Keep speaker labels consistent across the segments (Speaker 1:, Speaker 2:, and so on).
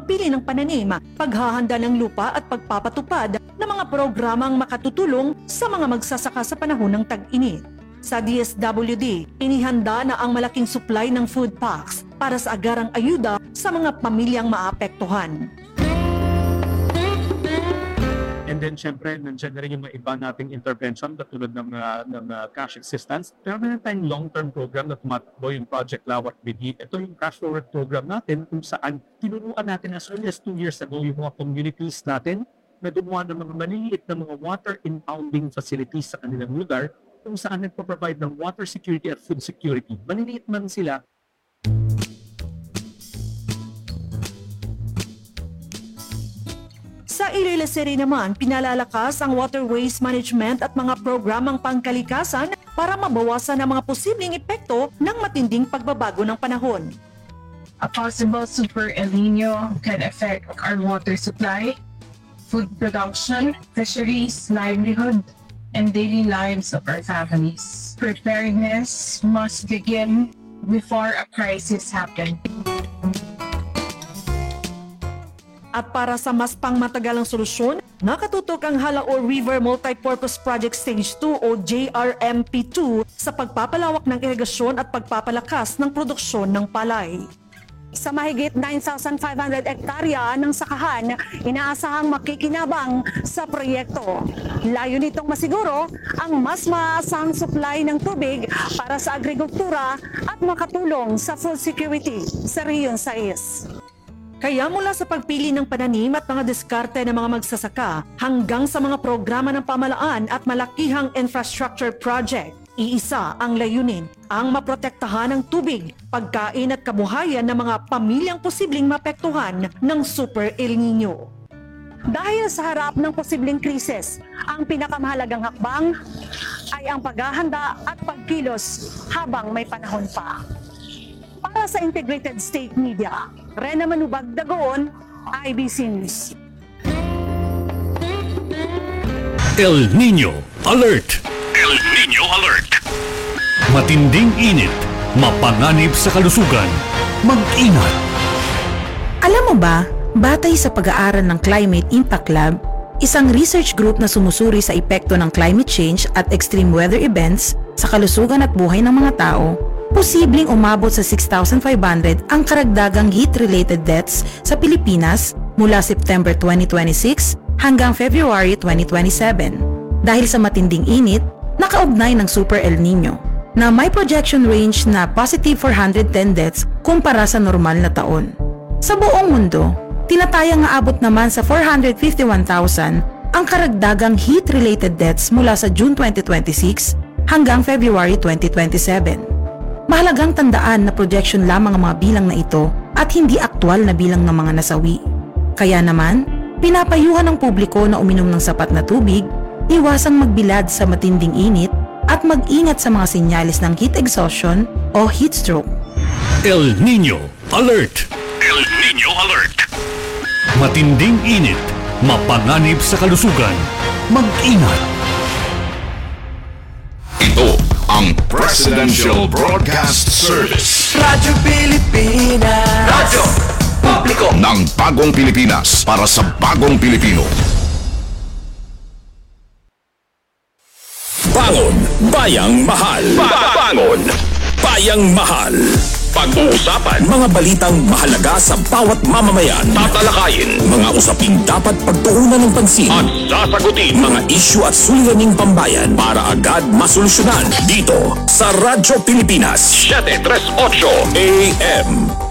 Speaker 1: pagpili ng pananim, paghahanda ng lupa at pagpapatupad ng mga programang makatutulong sa mga magsasaka sa panahon ng tag-init. Sa DSWD, inihanda na ang malaking supply ng food packs para sa agarang ayuda sa mga pamilyang maapektuhan.
Speaker 2: And then, syempre, nandiyan na rin yung mga iba nating intervention katulad ng cash assistance. Pero meron tayong long-term program na tumatakbo yung Project Lawat Bidi. Ito yung cash forward program natin kung saan tinuruan natin as early as 2 years ago yung mga communities natin na gumawa ng mga maliliit na mga water impounding facilities sa kanilang lugar kung saan nagpo-provide ng water security at food security. Maliliit man sila.
Speaker 1: Sa Iloilo City naman, pinalalakas ang waterways management at mga programang pangkalikasan para mabawasan ang mga posibleng epekto ng matinding pagbabago ng panahon.
Speaker 3: A possible Super El Nino can affect our water supply, food production, fisheries, livelihood, and daily lives of our families. Preparedness must begin before a crisis happens.
Speaker 1: At para sa mas pangmatagalang solusyon, nakatutok ang Halaor River Multipurpose Project Stage 2 o JRMP2 sa pagpapalawak ng irigasyon at pagpapalakas ng produksyon ng palay.
Speaker 4: Sa mahigit 9,500 hektarya ng sakahan, inaasahang makikinabang sa proyekto. Layo nitong masiguro ang mas maasahang supply ng tubig para sa agrikultura at makatulong sa food security sa Region 6.
Speaker 1: Kaya mula sa pagpili ng pananim at mga diskarte ng mga magsasaka hanggang sa mga programa ng pamalaan at malakihang infrastructure project, iisa ang layunin, ang maprotektahan ng tubig, pagkain at kabuhayan ng mga pamilyang posibleng mapektuhan ng Super El Nino.
Speaker 4: Dahil sa harap ng posibleng krisis, ang pinakamahalagang hakbang ay ang paghahanda at pagkilos habang may panahon pa. Para sa Integrated State Media, Rena Manubag Dagoon, IBC News.
Speaker 5: El Nino Alert! El Nino Alert! Matinding init, mapanganib sa kalusugan, mag-ingat!
Speaker 6: Alam mo ba, batay sa pag-aaral ng Climate Impact Lab, isang research group na sumusuri sa epekto ng climate change at extreme weather events sa kalusugan at buhay ng mga tao, posibleng umabot sa 6,500 ang karagdagang heat-related deaths sa Pilipinas mula September 2026 hanggang February 2027 dahil sa matinding init na kaugnay ng Super El Nino na may projection range na positive 410 deaths kumpara sa normal na taon. Sa buong mundo, tinatayang aabot naman sa 451,000 ang karagdagang heat-related deaths mula sa June 2026 hanggang February 2027. Mahalagang tandaan na projection lamang ang mga bilang na ito at hindi aktwal na bilang ng mga nasawi. Kaya naman, pinapayuhan ng publiko na uminom ng sapat na tubig, iwasang magbilad sa matinding init at mag-ingat sa mga senyales ng heat exhaustion o heat stroke.
Speaker 5: El Nino Alert! El Nino Alert! Matinding init, mapanganib sa kalusugan, mag-ingat!
Speaker 7: Ito ang Presidential Broadcast Service.
Speaker 8: Radyo Pilipinas. Radyo Publiko
Speaker 7: ng Bagong Pilipinas para sa Bagong Pilipino.
Speaker 5: Bangon Bayang Mahal! Bangon Bayang Mahal! Pag-uusapan mga balitang mahalaga sa bawat mamamayan. Tatalakayin mga usaping dapat pagtuunan ng pansin at sasagutin mga isyu at suliraning pambayan para agad masolusyonan dito sa Radyo Pilipinas 738 AM.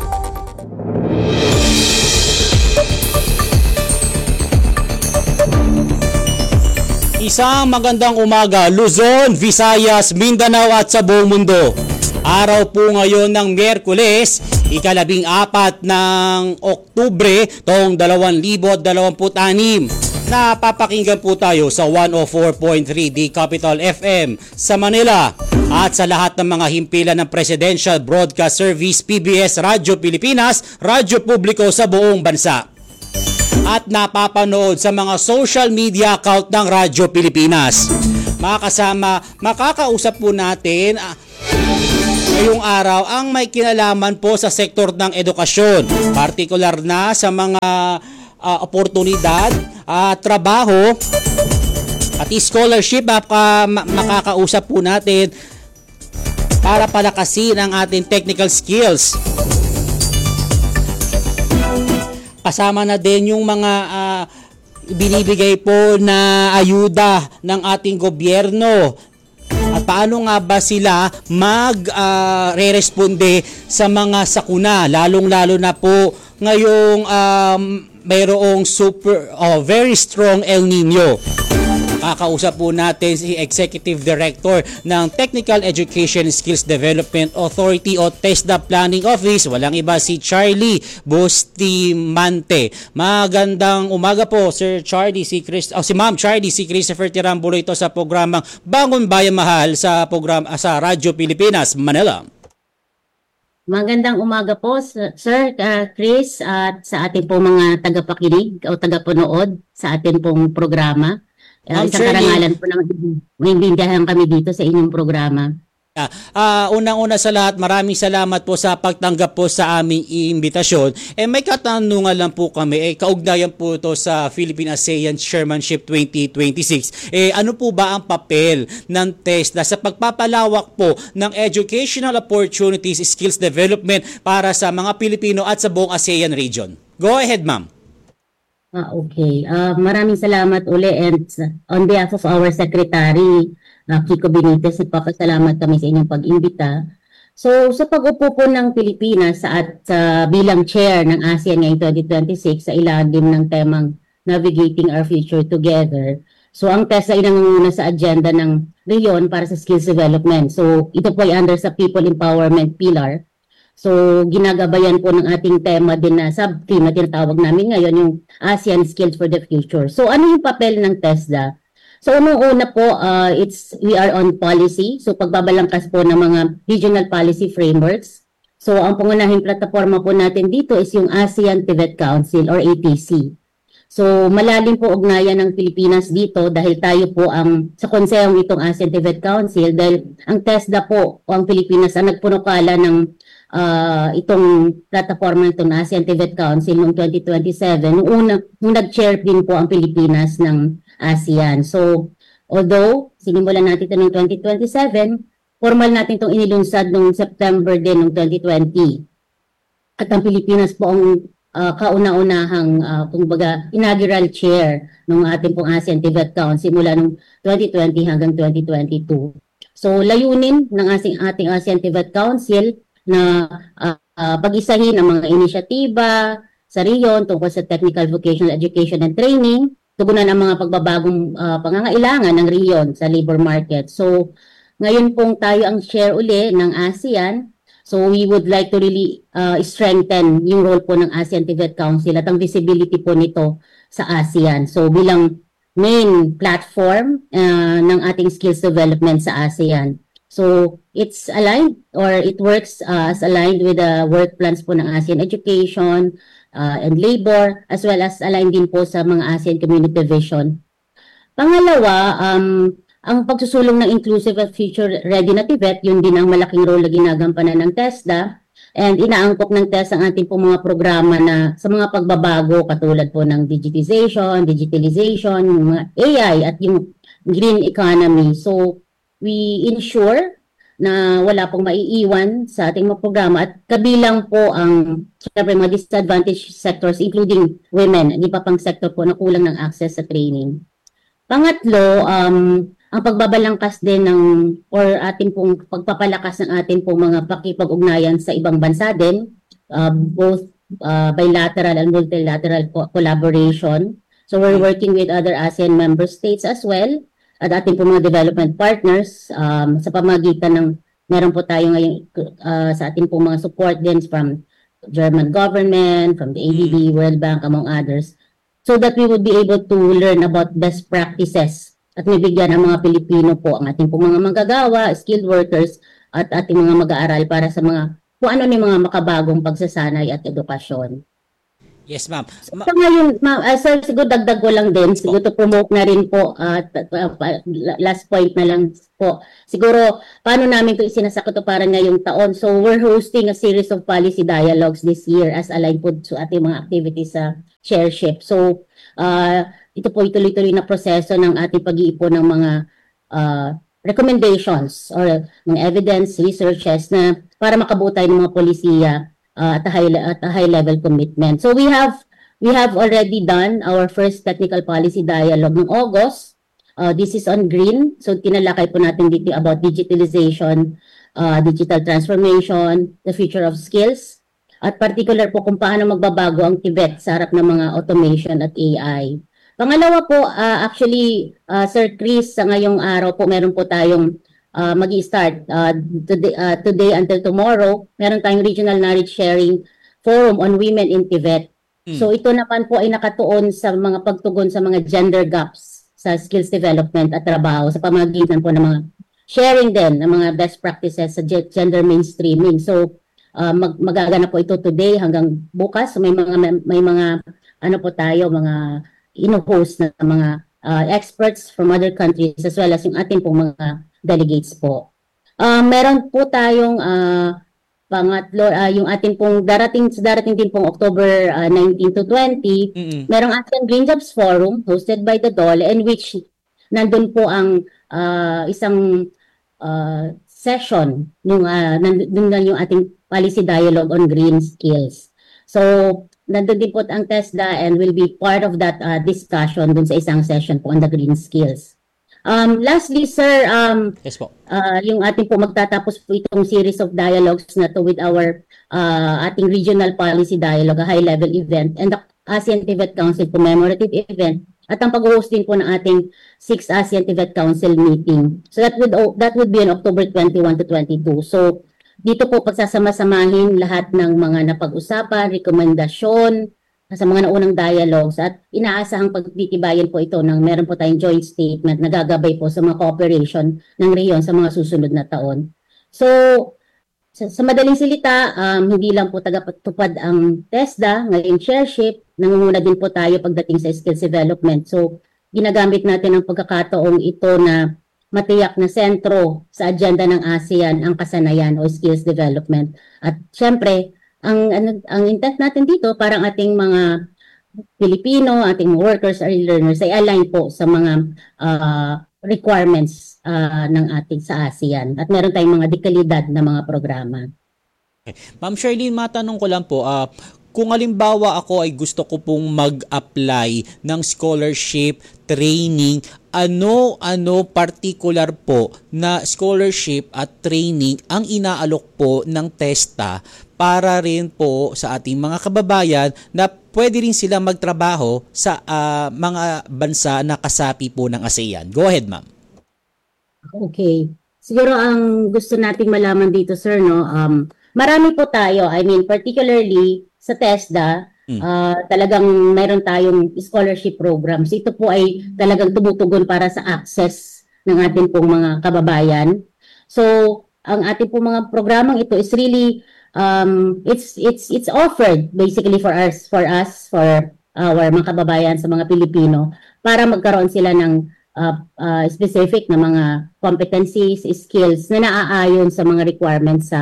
Speaker 9: Isang magandang umaga, Luzon, Visayas, Mindanao at sa buong mundo. Araw po ngayon ng Miyerkules, ika-14 ng Oktubre, taong 2026. Napapakinggan po tayo sa 104.3 The Capital FM sa Manila at sa lahat ng mga himpilan ng Presidential Broadcast Service, PBS, Radyo Pilipinas, Radyo Publiko sa buong bansa. At napapanood sa mga social media account ng Radyo Pilipinas. Mga kasama, makakausap po natin ngayong araw ang may kinalaman po sa sektor ng edukasyon, partikular na sa mga oportunidad, trabaho at scholarship. Makakausap po natin para palakasin ang ating technical skills. Kasama na din yung mga binibigay po na ayuda ng ating gobyerno. At paano nga ba sila re-responde sa mga sakuna, lalong-lalo na po ngayong mayroong very strong El Nino. Kakausap po natin si Executive Director ng Technical Education Skills Development Authority o TESDA Planning Office. Walang iba, si Charlie Bustimante. Magandang umaga po, Sir Charlie, si Ma'am Charlie, si Christopher Tirambulo ito sa programang Bangon Bayan Mahal sa Radyo Pilipinas, Manila.
Speaker 10: Magandang umaga po, Sir Chris, at sa ating pong mga tagapakinig o tagapanood sa ating pong programa. Isang karangalan po na maintindihan kami dito sa inyong programa.
Speaker 9: Unang-una sa lahat, maraming salamat po sa pagtanggap po sa aming imbitasyon. May katanungan lang po kami, kaugnayan po ito sa Philippine ASEAN Chairmanship 2026. Ano po ba ang papel ng TESDA sa pagpapalawak po ng educational opportunities, skills development para sa mga Pilipino at sa buong ASEAN region? Go ahead, ma'am.
Speaker 10: Okay. Maraming salamat uli, and on behalf of our Secretary, Kiko Benitez, nagpapasalamat kami sa inyong pag-imbita. So, sa pag-upo po ng Pilipinas at bilang chair ng ASEAN ngayong 2026 sa ilalim ng temang Navigating Our Future Together, so ang TESDA ay nangunguna sa agenda ng rehiyon para sa skills development. So, ito po ay under sa People Empowerment Pillar. So, ginagabayan po ng ating tema din na sub-theme na tinatawag namin ngayon, yung ASEAN Skills for the Future. So, ano yung papel ng TESDA? So, unang-una po, we are on policy. So, pagbabalangkas po ng mga regional policy frameworks. So, ang pangunahing plataforma po natin dito is yung ASEAN TVET Council or ATC. So, malalim po ugnayan ng Pilipinas dito dahil tayo po sa konsehong itong ASEAN TVET Council, dahil ang TESDA po o ang Pilipinas ang nagpunukala ng itong plataforma ng ASEAN TVET Council noong 2027. Nung nag-chair din po ang Pilipinas ng ASEAN. So, although sinimulan natin ito noong 2027, formal natin itong inilunsad noong September din noong 2020. At ang Pilipinas po ang kauna-unahang kumbaga inaugural chair ng ating pong ASEAN TVET Council mula noong 2020 hanggang 2022. So, layunin ng ating ASEAN TVET Council na pag-isahin ang mga inisyatiba sa rehiyon tungkol sa technical vocational education and training, tugunan ang mga pagbabagong pangangailangan ng rehiyon sa labor market. So, ngayon pong tayo ang chair uli ng ASEAN, so we would like to really strengthen yung role po ng ASEAN TVET Council at ang visibility po nito sa ASEAN. So, bilang main platform ng ating skills development sa ASEAN. So, it's aligned or it works as aligned with the work plans po ng ASEAN Education and Labor, as well as aligned din po sa mga ASEAN Community Vision. Pangalawa, ang pagsusulong ng inclusive at future-ready na TVET, yun din ang malaking role na ginagampanan ng TESDA. And inaangkop ng TESDA ang ating po mga programa na sa mga pagbabago katulad po ng digitalization, yung mga AI at yung green economy. So, we ensure na wala pong maiiwan sa ating mga programa at kabilang po ang syempre mga disadvantaged sectors including women, hindi pa pang sector po na kulang ng access sa training. Pangatlo, ang pagbabalangkas din or ating pong pagpapalakas ng ating pong mga pakipag-ugnayan sa ibang bansa din, both bilateral and multilateral collaboration. So we're working with other ASEAN member states as well, at ating po mga development partners sa pamagitan ng meron po tayo ngayon sa ating po mga support din from German government, from the ADB, World Bank, among others, so that we would be able to learn about best practices at mabigyan ang mga Pilipino po, ang ating po mga manggagawa, skilled workers, at ating mga mag-aaral para sa mga kung ano ni mga makabagong pagsasanay at edukasyon.
Speaker 9: Yes, ma'am.
Speaker 10: So ngayon, ma'am, sir, siguro dagdag ko lang din, siguro to promote na rin po, last point na lang po. Siguro, paano namin ito isinasakot para ngayong taon? So we're hosting a series of policy dialogues this year as aligned po sa ating mga activities sa Shareship. So, ito po ituloy-tuloy na proseso ng ating pag-iipon ng mga recommendations or mga evidence, researches na para makabuo tayo ng mga polisiya at a high level commitment. So we have already done our first technical policy dialogue in August. This is on green. So tinalakay po natin dito about digitalization, digital transformation, the future of skills, at particular po kung paano magbabago ang Tibet sa harap ng mga automation at AI. Pangalawa po, actually, Sir Chris, sa ngayong araw po meron po tayong mag-i-start today until tomorrow, meron tayong Regional Knowledge Sharing Forum on Women in Tibet. So ito naman po ay nakatuon sa mga pagtugon sa mga gender gaps sa skills development at trabaho sa pamamagitan po ng mga sharing din ng mga best practices sa gender mainstreaming. So magaganap po ito today hanggang bukas. So may mga ano po tayo, mga ino-host na mga experts from other countries as well as yung ating pong mga delegates po. Meron po tayong pangatlo, yung ating pong darating din pong October 19 to 20, merong ASEAN Green Jobs Forum hosted by the DOLE, in which nandun po ang isang session nandun na yung ating policy dialogue on green skills. So nandun din po ang TESDA and will be part of that discussion dun sa isang session po on the green skills. Lastly, sir,
Speaker 9: yes po.
Speaker 10: Yung ating po magtatapos po itong series of dialogues na to with our ating regional policy dialogue, a high-level event, and the ASEAN Tibet Council commemorative event, at ang pag-host din po ng ating 6th ASEAN Tibet Council meeting. So that would be on October 21 to 22. So dito po pagsasama-samahin lahat ng mga napag-usapan, rekomendasyon, sa mga naunang dialogues, at inaasahang pagtitibayan po ito ng meron po tayong joint statement na gagabay po sa mga cooperation ng rehiyon sa mga susunod na taon. So, sa madaling salita, hindi lang po tagapagtupad ang TESDA, ngayong Shareship, nangunguna din po tayo pagdating sa skills development. So, ginagamit natin ang pagkakataong ito na matiyak na sentro sa agenda ng ASEAN ang kasanayan o skills development. At syempre, ang intent natin dito, parang ating mga Pilipino, ating workers or learners ay align po sa mga requirements ng ating sa ASEAN. At meron tayong mga dekalidad na mga programa.
Speaker 9: Okay. Ma'am Charlene, matanong ko lang po, kung halimbawa ako ay gusto ko pong mag-apply ng scholarship, training, ano particular po na scholarship at training ang inaalok po ng TESDA para rin po sa ating mga kababayan na pwede rin sila magtrabaho sa mga bansa na kasapi po ng ASEAN. Go ahead, ma'am.
Speaker 10: Okay. Siguro ang gusto nating malaman dito, sir, no, marami po tayo. I mean, particularly sa TESDA, talagang mayroon tayong scholarship programs. Ito po ay talagang tumutugon para sa access ng ating pong mga kababayan. So, ang ating pong mga programang ito is really it's offered basically for our mga kababayan sa mga Pilipino para magkaroon sila ng specific na mga competencies, skills na naaayon sa mga requirements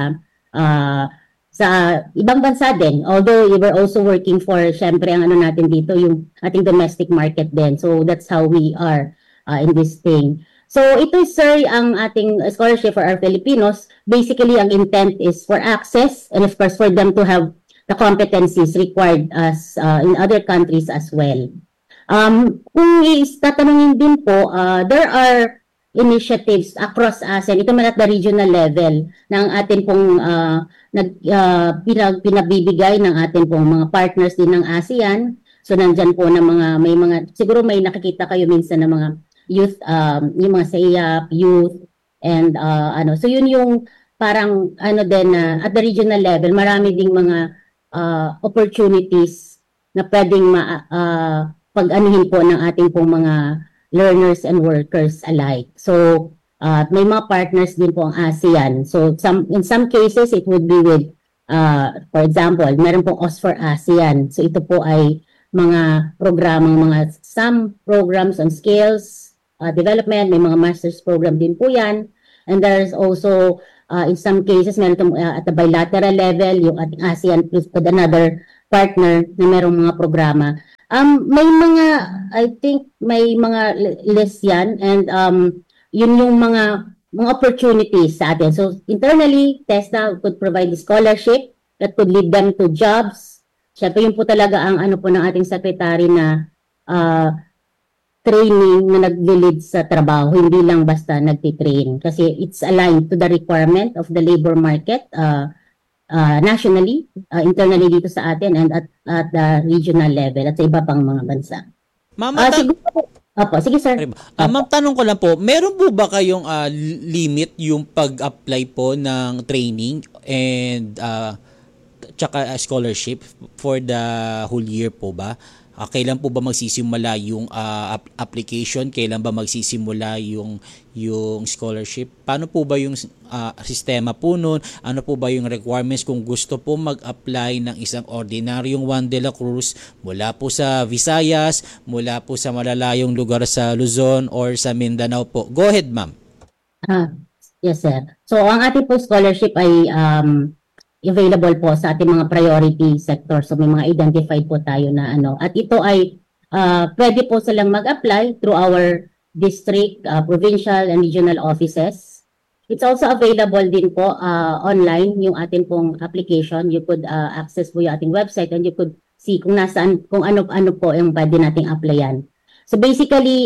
Speaker 10: sa ibang bansa din. Although we were also working for, syempre, ang ano natin dito, yung ating domestic market din. So that's how we are in this thing. So ito, sir, ang ating scholarship for our Filipinos. Basically, ang intent is for access and of course for them to have the competencies required as in other countries as well. Kung tatanungin din po, there are initiatives across ASEAN, ito man at the regional level, ng atin pong pinabibigay ng atin pong mga partners din ng ASEAN. So nandyan po na may mga, siguro may nakikita kayo minsan na mga youth, yung mga SEAP, youth, and so yun yung parang din at the regional level, marami ding mga opportunities na pwedeng pag-anuhin po ng ating pong mga learners and workers alike. So may mga partners din po ang ASEAN. So in some cases it would be with For example, meron pong OS for ASEAN. So ito po ay mga programang some programs on skills development, may mga master's program din po yan. And there's also in some cases meron itong, at the bilateral level yung ating ASEAN plus with another partner na merong mga programa. May mga, I think may mga list yan, and yun yung mga opportunities sa atin. So internally, TESDA could provide scholarship that could lead them to jobs. Siyempre yun po talaga ang ano po ng ating secretary na training na nag-lead sa trabaho, hindi lang basta nagtitrain. Kasi it's aligned to the requirement of the labor market nationally, internally dito sa atin, and at the regional level at sa iba pang mga bansa. Sige sir.
Speaker 9: Ma'am, tanong ko lang po, meron po ba kayong limit yung pag-apply po ng training and tsaka scholarship for the whole year po ba? Kailan po ba magsisimula yung application? Kailan ba magsisimula yung scholarship? Paano po ba yung sistema po nun? Ano po ba yung requirements kung gusto po mag-apply ng isang ordinaryong Juan de la Cruz mula po sa Visayas, mula po sa malalayong lugar sa Luzon or sa Mindanao po? Go ahead, ma'am.
Speaker 10: Yes, sir. So, ang ating po scholarship ay available po sa ating mga priority sector. So may mga identified po tayo na ano. At ito ay pwede po silang mag-apply through our district, provincial and regional offices. It's also available din po online yung ating pong application. You could access po yung ating website and you could see kung nasaan, kung ano po yung pwede nating applyan. So basically,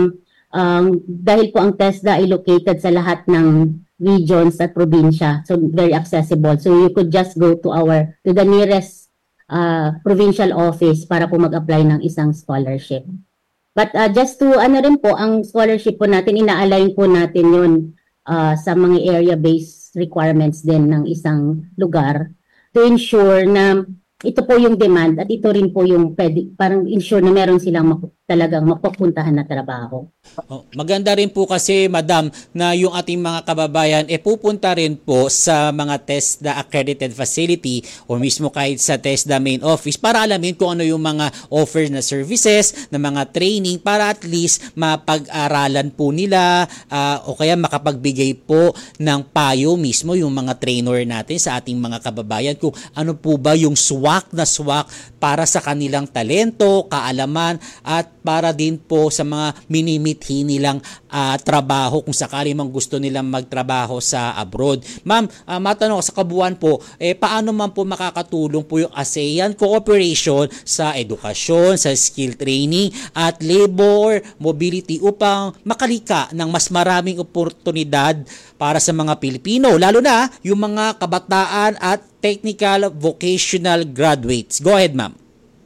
Speaker 10: dahil po ang TESDA ay located sa lahat ng regions at probinsya, so very accessible. So you could just go to the nearest provincial office para po mag-apply ng isang scholarship. But just to rin po, ang scholarship po natin, ina-align po natin yun sa mga area-based requirements din ng isang lugar to ensure na ito po yung demand at ito rin po yung parang ensure na meron silang talagang mapupuntahan na trabaho.
Speaker 9: Maganda rin po kasi, madam, na yung ating mga kababayan pupunta rin po sa mga TESDA accredited facility o mismo kahit sa TESDA main office para alamin kung ano yung mga offers na services, na mga training para at least mapag-aralan po nila o kaya makapagbigay po ng payo mismo yung mga trainer natin sa ating mga kababayan kung ano po ba yung swak para sa kanilang talento, kaalaman at para din po sa mga minimithi nilang trabaho kung sakali mang gusto nilang magtrabaho sa abroad. Ma'am, matanong sa kabuuan po, paano man po makakatulong po yung ASEAN cooperation sa edukasyon, sa skill training at labor mobility upang makalika ng mas maraming oportunidad para sa mga Pilipino, lalo na yung mga kabataan at technical vocational graduates. Go ahead, ma'am.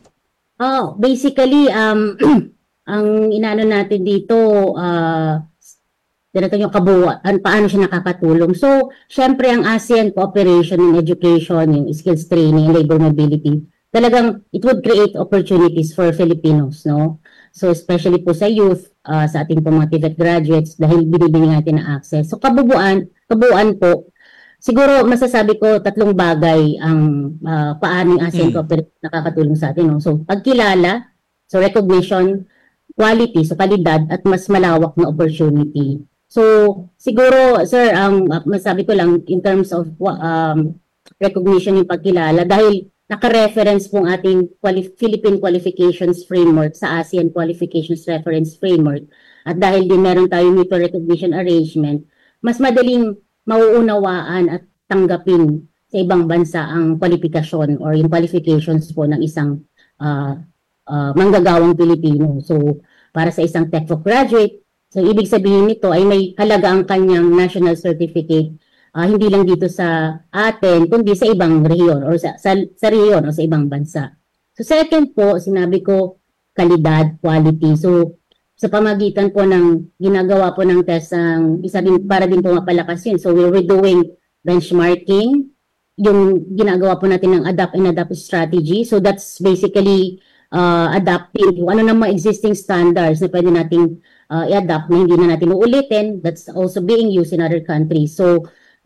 Speaker 10: Basically, ang inano natin dito, yung kabuuan, paano siya nakakatulong. So, syempre ang ASEAN cooperation in education, yung skills training, labor mobility, talagang it would create opportunities for Filipinos, no? So, especially po sa youth, sa ating po mga TVET graduates, dahil binibigyan natin ng access. So, kabuuan po, siguro masasabi ko 3 bagay ang paano yung ASEAN cooperation nakakatulong sa atin. No? So, pagkilala, so recognition, quality, so kalidad, at mas malawak na opportunity. So, siguro, sir, masabi ko lang in terms of recognition yung pagkilala, dahil naka-reference pong ating Philippine Qualifications Framework sa ASEAN Qualifications Reference Framework, at dahil din meron tayong mutual recognition arrangement, mas madaling mauunawaan at tanggapin sa ibang bansa ang kwalifikasyon or yung qualifications po ng isang manggagawang Pilipino. So, para sa isang TECFO graduate, so ibig sabihin nito ay may halaga ang kanyang national certificate, hindi lang dito sa atin, kundi sa ibang rehiyon or sa rehiyon o sa ibang bansa. So, second po, sinabi ko, kalidad, quality. So, sa pamagitan po ng ginagawa po ng test isa din para din po mapalakas yun. So we're doing benchmarking, yung ginagawa po natin ng adapt and adapt strategy. So that's basically adapting kung ano ng mga existing standards na pwede nating i-adapt na hindi na natin uulitin. That's also being used in other countries. So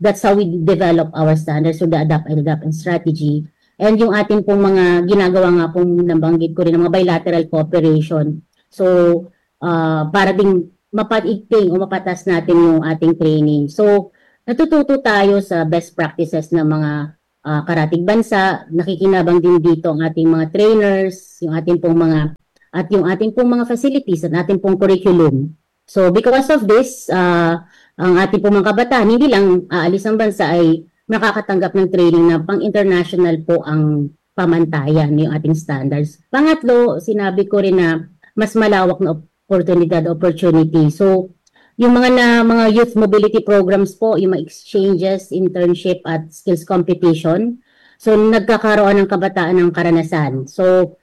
Speaker 10: that's how we develop our standards, so the adapt and strategy. And yung ating pong mga ginagawa nga pong nabanggit ko rin, ng mga bilateral cooperation. So, para ding mapaigting o mapatas natin yung ating training. So, natututo tayo sa best practices ng mga karatig bansa. Nakikinabang din dito ang ating mga trainers, yung ating pong mga facilities at ating pong curriculum. So, because of this, ang ating pong mga kabataan, hindi lang aalis ang bansa ay nakakatanggap ng training na pang-international po ang pamantayan yung ating standards. Pangatlo, sinabi ko rin na mas malawak na opportunity. So, yung mga youth mobility programs po, yung mga exchanges, internship at skills competition. So, nagkakaroon ng kabataan ng karanasan. So,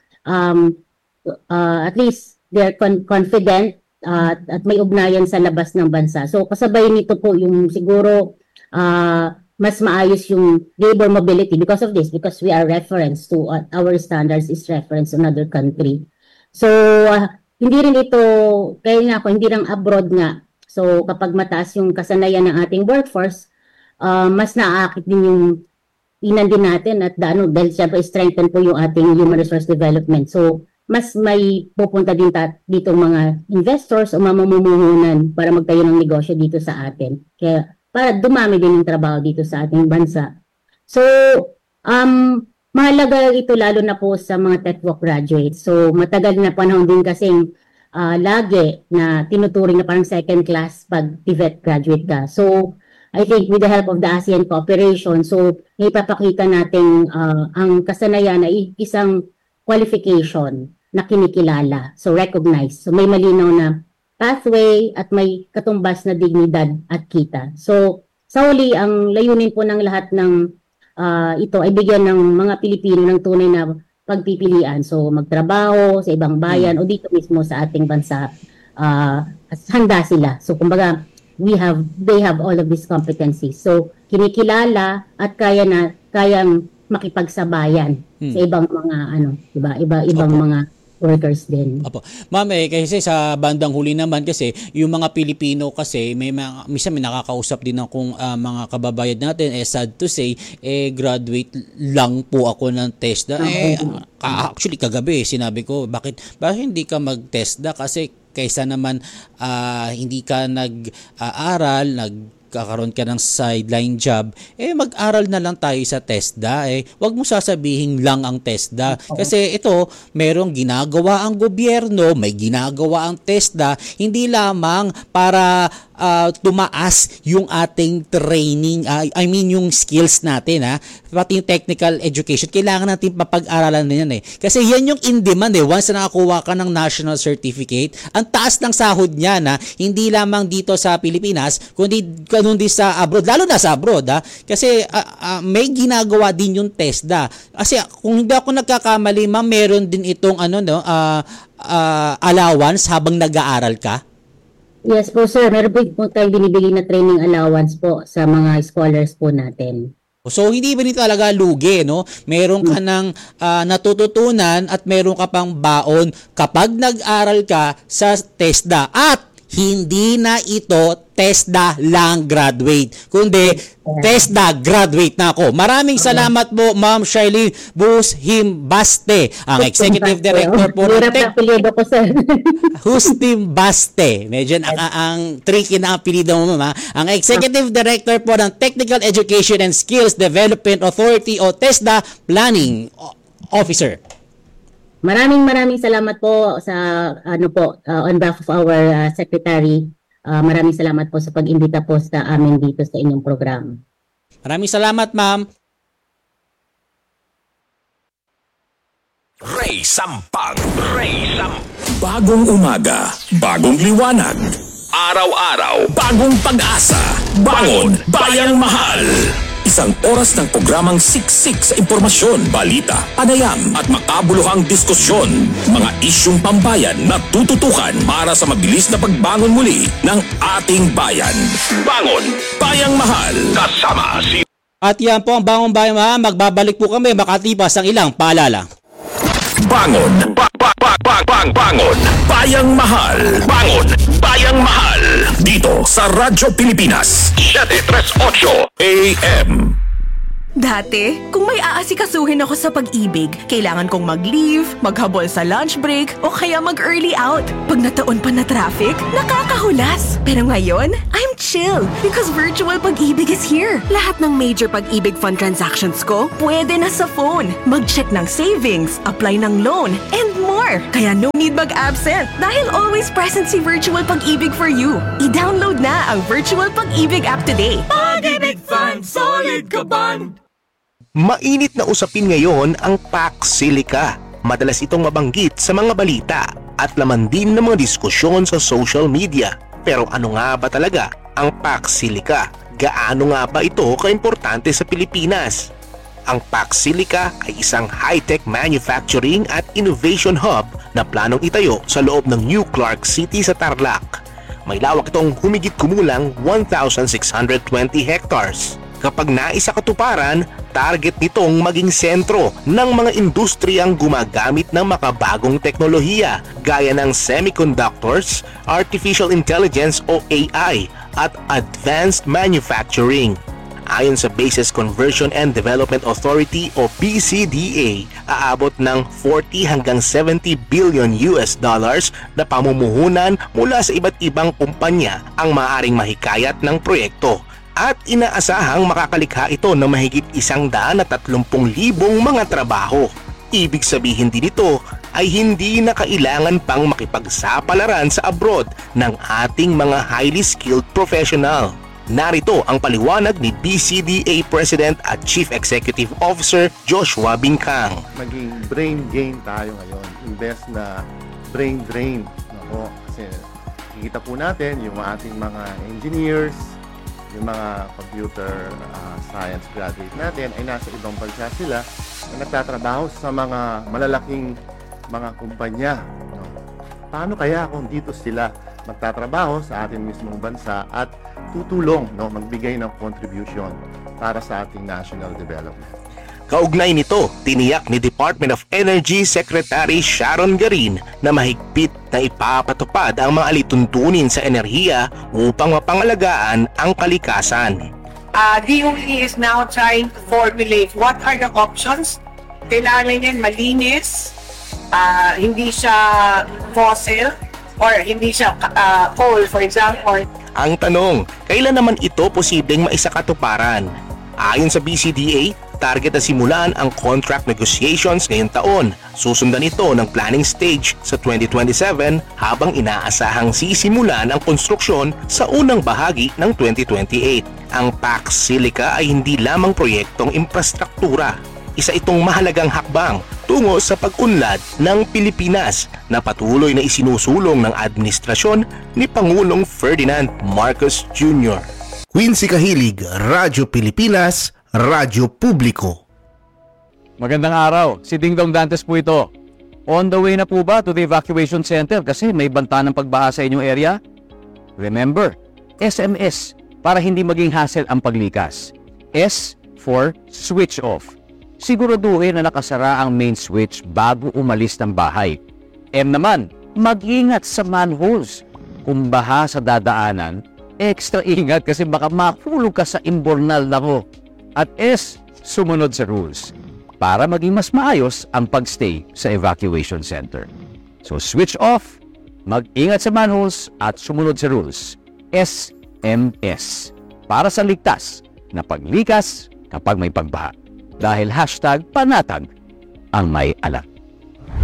Speaker 10: at least they're confident at may ugnayan sa labas ng bansa. So, kasabay nito po yung siguro mas maayos yung labor mobility because of this, because we are reference to our standards is reference to another country. So, hindi rin ito, kaya nga ako, hindi lang abroad nga. So, kapag mataas yung kasanayan ng ating workforce, mas naaakit din yung inan din natin at dahil siyempre strengthen po yung ating human resource development. So, mas may pupunta din dito mga investors o mamumuhunan para magtayo ng negosyo dito sa atin. Kaya, para dumami din yung trabaho dito sa ating bansa. So, mahalaga ito lalo na po sa mga TechWalk graduates. So, matagal na panahon din kasing lagi na tinuturing na parang second class pag TVET graduate ka. So, I think with the help of the ASEAN cooperation, so, ipapakita natin ang kasanayan na isang qualification na kinikilala. So, recognized. So, may malinaw na pathway at may katumbas na dignidad at kita. So, sa huli, ang layunin po ng lahat ng ito ay bigyan ng mga Pilipino ng tunay na pagpipilian. So, magtrabaho sa ibang bayan o dito mismo sa ating bansa. Handa sila. So, kumbaga, they have all of these competencies. So, kinikilala at kayang makipagsabayan sa ibang mga ibang mga workers din.
Speaker 9: Opo. Ma'am, kasi sa bandang huli naman kasi yung mga Pilipino kasi minsan may nakakausap din akong mga kababayan natin, sad to say, graduate lang po ako ng TESDA. Actually kagabi sinabi ko, bakit hindi ka mag-TESDA kasi kaysa naman hindi ka nag-aaral, kakaroon ka ng sideline job, mag-aral na lang tayo sa TESDA. Wag mo sasabihin lang ang TESDA. Kasi ito, merong ginagawa ang gobyerno, may ginagawa ang TESDA, hindi lamang para tumaas yung ating training, yung skills natin, pati yung technical education, kailangan natin papag-aralan na yan. Kasi yan yung in-demand. Once na nakakuha ka ng national certificate, ang taas ng sahod niyan, hindi lamang dito sa Pilipinas, kundi sa abroad, lalo na sa abroad. Kasi may ginagawa din yung TESDA. Kasi kung hindi ako nagkakamali, ma'am, meron din itong allowance habang nag-aaral ka.
Speaker 10: Yes po sir, meron po tayong binibigay na training allowance po sa mga scholars po natin.
Speaker 9: So hindi ba nito talaga lugi, no? Meron ka ng natututunan at meron ka pang baon kapag nag-aral ka sa TESDA. At hindi na ito TESDA lang graduate, kundi TESDA graduate na ako. Maraming salamat po, Ma'am Shailene Hustim-Baste, ang Executive Director po ng Hustim-Baste. Medyo ang tricky na apelido mo, Ma'am. Ang Executive Director po ng Technical Education and Skills Development Authority o TESDA Planning Officer.
Speaker 10: Maraming salamat po sa on behalf of our secretary. Maraming salamat po sa pag-imbita po sa amin dito sa inyong program.
Speaker 9: Maraming salamat, ma'am.
Speaker 5: Ray Sampag. Bagong umaga, bagong liwanag. Araw-araw, bagong pag-asa. Bangon, Bayang Mahal. Isang oras ng programang siksik sa impormasyon, balita, panayam at makabuluhang diskusyon. Mga isyung pambayan na tututukan para sa mabilis na pagbangon muli ng ating bayan. Bangon, Bayang Mahal. Kasama si...
Speaker 9: At yan po ang Bangon Bayang Mahal. Magbabalik po kami makatipas ang ilang paalala.
Speaker 5: Bangon, Bangon, Bayang Mahal. Bangon, Bayang Mahal. dito sa Radyo Pilipinas 738 AM.
Speaker 11: Dati, kung may aasikasuhin ako sa pag-ibig, kailangan kong mag-leave, maghabol sa lunch break, o kaya mag-early out. Pag nataon pa na traffic, nakakahulas. Pero ngayon, I'm chill because virtual pag-ibig is here. Lahat ng major pag-ibig fund transactions ko, pwede na sa phone. Mag-check ng savings, apply ng loan, and more. Kaya no need mag-absent dahil always present si virtual pag-ibig for you. I-download na ang virtual pag-ibig app today.
Speaker 8: Pag-ibig Fund, solid ka band!
Speaker 12: Mainit na usapin ngayon ang PAC Silica. Madalas itong mabanggit sa mga balita at laman din ng mga diskusyon sa social media. Pero ano nga ba talaga ang PAC Silica? Gaano nga ba ito kaimportante sa Pilipinas? Ang PAC Silica ay isang high-tech manufacturing at innovation hub na planong itayo sa loob ng New Clark City sa Tarlac. May lawak itong humigit kumulang 1,620 hectares. Kapag naisa katuparan, target nitong maging sentro ng mga industriyang gumagamit ng makabagong teknolohiya gaya ng semiconductors, artificial intelligence o AI at advanced manufacturing. Ayon sa Bases Conversion and Development Authority o BCDA, aabot ng 40 hanggang 70 billion US dollars na pamumuhunan mula sa iba't ibang kumpanya ang maaaring mahikayat ng proyekto. At inaasahang makakalikha ito ng mahigit 130,000 mga trabaho. Ibig sabihin din ito ay hindi na kailangan pang makipagsapalaran sa abroad ng ating mga highly skilled professional. Narito ang paliwanag ni BCDA President at Chief Executive Officer Joshua Bincang.
Speaker 13: Maging brain gain tayo ngayon, imbes na brain drain. Kasi kikita po natin yung ating mga engineers, yung mga computer science graduate natin ay nasa ibang bansa sila na nagtatrabaho sa mga malalaking mga kumpanya. Paano kaya kung dito sila magtatrabaho sa ating mismong bansa at tutulong, magbigay ng contribution para sa ating national development?
Speaker 12: Kaugnay nito, tiniyak ni Department of Energy Secretary Sharon Garin na mahigpit na ipapatupad ang mga alituntunin sa enerhiya upang mapangalagaan ang kalikasan.
Speaker 14: DOE is now trying to formulate what are the options. Kailangan yan malinis, hindi siya fossil, or hindi siya coal, for example.
Speaker 12: Ang tanong, kailan naman ito posibleng maisakatuparan? Ayon sa BCDA, target na simulan ang contract negotiations ngayong taon. Susundan ito ng planning stage sa 2027 habang inaasahang sisimulan ang konstruksyon sa unang bahagi ng 2028. Ang PAC Silica ay hindi lamang proyektong infrastruktura. Isa itong mahalagang hakbang tungo sa pag-unlad ng Pilipinas na patuloy na isinusulong ng administrasyon ni Pangulong Ferdinand Marcos Jr. Quincy Kahilig, Radyo Pilipinas, Radyo Publiko.
Speaker 15: Magandang araw, si Dingdong Dantes po ito. On the way na po ba to the evacuation center kasi may banta ng pagbaha sa inyong area? Remember, SMS para hindi maging hassle ang paglikas. S for switch off. Siguraduhin na nakasara ang main switch bago umalis ng bahay. M naman, mag-ingat sa manholes. Kung baha sa dadaanan, extra ingat kasi baka mahulog ka sa imbornal na mo. At S, sumunod sa rules para maging mas maayos ang pagstay sa evacuation center. So switch off, mag-ingat sa manholes at sumunod sa rules. SMS para sa ligtas na paglikas kapag may pagbaha. Dahil #panatag ang may alam.